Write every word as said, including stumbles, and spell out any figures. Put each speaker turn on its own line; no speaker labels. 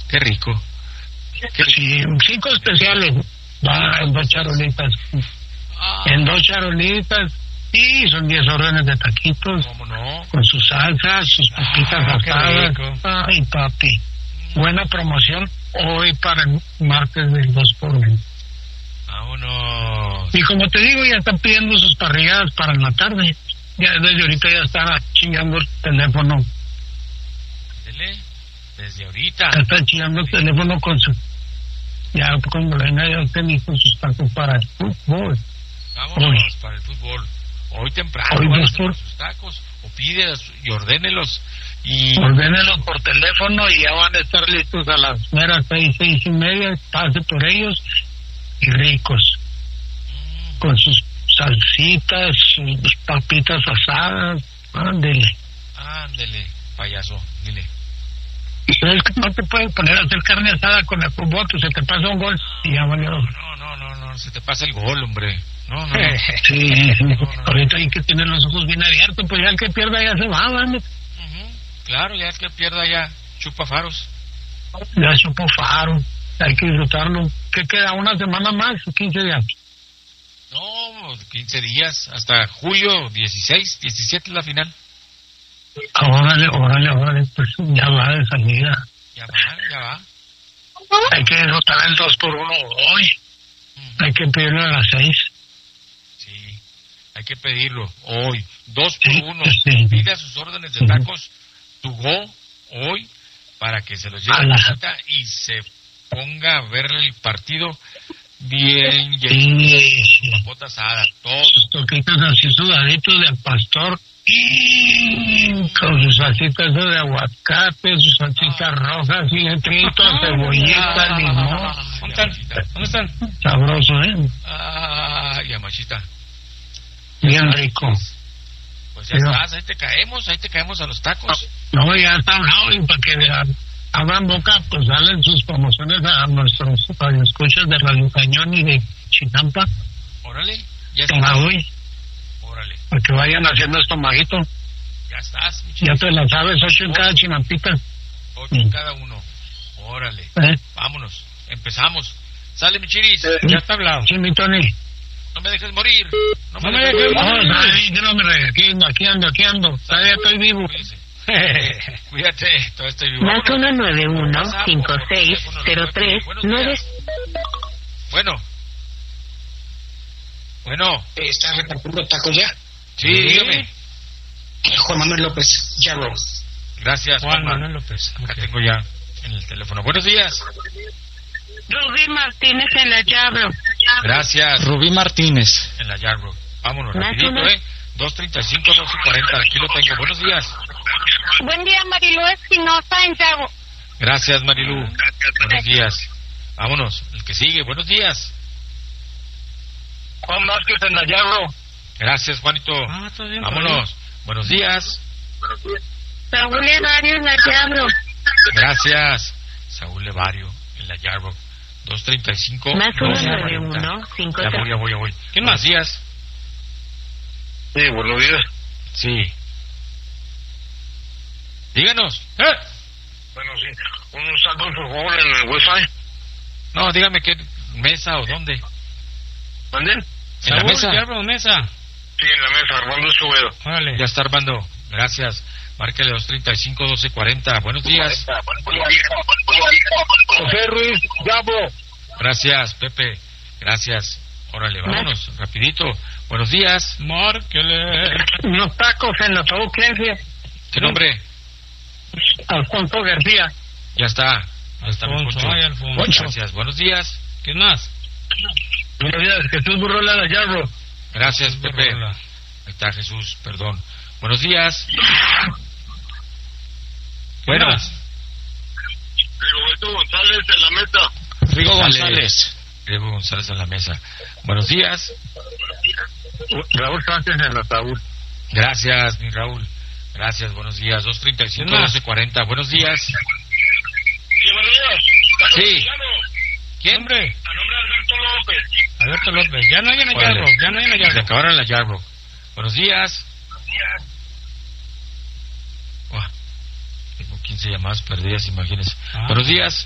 Qué rico. Qué rico.
Sí, cinco especiales. Va en dos charolitas.
Ah.
En dos charolitas. Sí, son diez órdenes de taquitos.
¿Cómo no?
Con sus salsas, sus papitas
Ah, qué
asadas.
rico.
Ay, papi. Buena promoción hoy para el martes del dos por uno.
Vámonos.
Y como te digo, ya están pidiendo sus parrilladas para en la tarde. Ya desde ahorita ya están chingando el teléfono.
Dele. Desde ahorita.
Ya están chingando el teléfono con su... Ya cuando venga ya estén con sus tacos para el fútbol.
Vámonos
Hoy.
para el fútbol. Hoy temprano,
Hoy
váyase
dos por-
por sus tacos. O pídelos y ordénelos. Y...
Ordénelos por teléfono y ya van a estar listos a las meras seis, seis y media. Pase por ellos y ricos. Con sus salsitas, sus papitas asadas. Ándele.
Ándele, payaso, dile.
Pero es que no te puedes poner a hacer carne asada con el fútbol, que se te pasa un gol y ya valió.
No, no, no, no, se te pasa el gol, hombre. No, no.
Sí, ahorita hay que tener los ojos bien abiertos, pues ya el que pierda ya se va, ¿vale?
Uh-huh. Claro, ya el que pierda ya chupa faros.
Ya supo faro, hay que disfrutarlo. ¿Qué queda? ¿Una semana más o quince días?
No, quince días, hasta julio dieciséis, diecisiete es la final.
Órale, órale, órale, pues ya va de salida.
Ya va, ya va.
Hay que disfrutar el dos por uno hoy.
Uh-huh.
Hay que pedirlo a las seis.
Sí, hay que pedirlo hoy. Dos por
Sí,
uno.
sí.
Pida sus órdenes de tacos to go hoy para que se los lleve
A
a
la-
casita y se ponga a ver el partido bien lleno.
Sí,
Papota asada, todo.
toquitas así sudaditos del pastor. Y con sus salsitas de aguacate, sus salsitas rojas, cilantrito, cebollita, limón.
¿Dónde están? ¿Dónde están?
Sabroso, ¿eh?
Ah, Yamachita.
Bien rico.
Pues ya
Pero-
estás, ahí te caemos, ahí te caemos a los tacos.
No, ya está hablado y para que vean, abran boca, pues salen sus promociones a nuestros radioescuchas de Radio Cañón y de Chinampa,
Órale, ya
para
estás.
hoy,
Órale,
para que vayan haciendo estomaguito.
ya estás, mi
Ya
chiquito.
te la sabes, ocho en cada chinampita.
Ocho en cada uno. Órale,
¿Eh?
vámonos, empezamos. Sale, mi chiris.
Ya está hablado. Sí, mi Tony.
No me dejes morir. No me
No me
dejes
dejes
morir.
morir. Ay, que no me regué. Aquí ando, aquí ando, aquí ando. Todavía estoy vivo.
Cuídese. Cuídate, todavía estoy vivo.
Más
Vámonos.
uno nueve uno
WhatsApp,
cinco
por
seis
teléfono,
cero tres
Buenos
nueve.
días. Bueno. Bueno.
¿Está repartiendo tacos ya?
Sí, dígame.
Juan Manuel López, Yarrow.
Gracias,
Juan
Juanma.
Manuel López.
Acá
Ok.
tengo ya en el teléfono. Buenos días.
Rubí Martínez en la llave.
Gracias.
Rubí Martínez.
En la Yarbrough. Vámonos,
Más
rapidito,
uno.
¿eh? dos treinta y cinco, doce cuarenta. Aquí lo tengo. Buenos días.
Buen día, Marilu Espinosa en Llavo.
Gracias, Marilu. Buenos días. Vámonos. El que sigue. Buenos días.
Juan Vázquez en la Yarro.
Gracias, Juanito.
Ah, todo bien.
Vámonos. Buenos días.
Saúl Evario en la Llave.
Gracias. Saúl Levario en la Yarbrough. dos treinta y cinco,
Más uno
doce
nueve
cuarenta.
uno cinco
Ya
tres.
voy, ya voy, ya voy.
¿Quién
Buenos
más?
días.
Sí, buenos días.
Sí. Díganos. ¿Eh?
Bueno, sí. Un saludo, por favor, en el Wi-Fi.
No, dígame qué mesa o dónde.
¿Manden?
En la mesa.
Yarrow, mesa.
Sí, en la mesa, Armando Escobedo.
Órale.
Ya está, Armando. Gracias. Márquele dos treinta y cinco, doce cuarenta. Buenos días.
José Ruiz, Llavo.
Gracias, Pepe. Gracias. Órale, vámonos. Rapidito. Buenos días.
Márquele.
Unos tacos en la Sauclencia.
¿Qué nombre?
Alfonso García.
Ya está. Ya está, mi
Alfonso,
Poncho.
ay, Alfonso.
Poncho.
Gracias. Buenos días.
¿Quién más?
Buenos días, Jesús Burrola de la Yarro.
Gracias, Pepe.
Hola.
Ahí está Jesús, perdón. Buenos días.
¿Quién
Bueno.
más?
Rigoberto González en la meta.
Rigo González. Rigo González en la mesa. Buenos días.
Raúl Sánchez en la Saúl.
Gracias, mi Raúl. Gracias, buenos días. dos treinta y cinco,
¿Quién más?
doce cuarenta. Buenos días.
Sí, buenos días.
Sí. ¿Quién?
Hombre,
A nombre de Alberto López.
Alberto López. Ya no hay en la
Órale.
Yarrow. Ya no hay en la
Se
Yarrow.
acabaron la Yarbrough. Buenos días. Uah, tengo quince llamadas perdidas, imagínense.
Ah.
Buenos días.